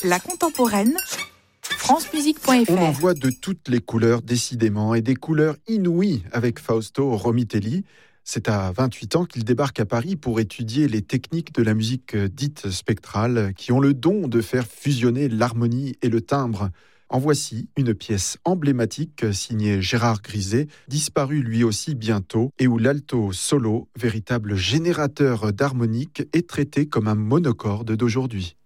La contemporaine, francemusique.fr. On en voit de toutes les couleurs, décidément, et des couleurs inouïes avec Fausto Romitelli. C'est à 28 ans qu'il débarque à Paris pour étudier les techniques de la musique dite spectrale, qui ont le don de faire fusionner l'harmonie et le timbre. En voici une pièce emblématique signée Gérard Griset, disparu lui aussi bientôt, et où l'alto solo, véritable générateur d'harmonique, est traité comme un monocorde d'aujourd'hui.